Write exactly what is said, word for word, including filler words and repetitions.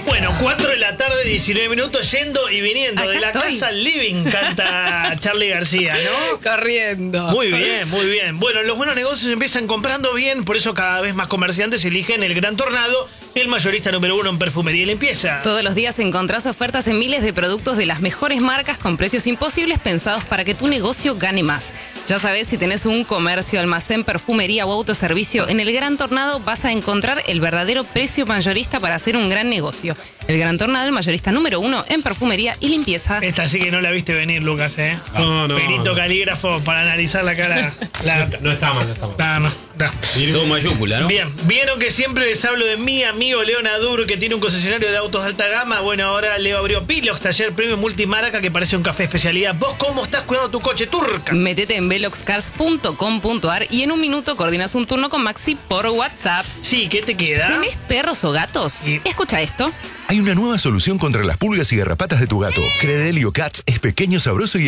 Bueno, cuatro de la tarde, diecinueve minutos, yendo y viniendo. Acá de la estoy. casa al living, canta Charly García, ¿no? Corriendo. Muy bien, muy bien. Bueno, los buenos negocios empiezan comprando bien, por eso cada vez más comerciantes eligen el Gran Tornado, el mayorista número uno en perfumería y limpieza. Todos los días encontrás ofertas en miles de productos de las mejores marcas con precios imposibles pensados para que tu negocio gane más. Ya sabes, si tenés un comercio, almacén, perfumería o autoservicio, en el Gran Tornado vas a encontrar el verdadero precio mayorista para hacer un gran negocio. El Gran Tornado, el mayorista número uno en perfumería y limpieza. Esta sí que no la viste venir, Lucas, ¿eh? No, no. Perito no. calígrafo para analizar la cara. La... No está mal, no está mal. No, no, no. Todo mayúscula, ¿no? Bien, vieron que siempre les hablo de mi amigo Leo Nadur, que tiene un concesionario de autos de alta gama. Bueno, ahora Leo abrió Pilox, taller premium multimarca que parece un café especialidad. ¿Vos cómo estás cuidando tu coche, turca? Métete en velox cars punto com punto a r y en un minuto coordinas un turno con Maxi por WhatsApp. Sí, ¿qué te queda? ¿Tenés perros o gatos? Sí. Escucha esto. Hay una nueva solución contra las pulgas y garrapatas de tu gato. Credelio Cats es pequeño, sabroso y